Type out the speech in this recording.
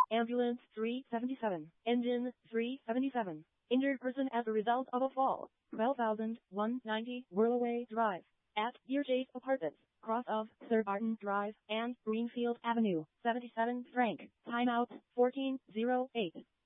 Ambulance 377. Engine 377. Injured person as a result of a fall. 12,190 Whirlaway Drive. At Deerchase Apartments, cross of 3rd Barton Drive and Greenfield Avenue, 77 Frank. Timeout 1408.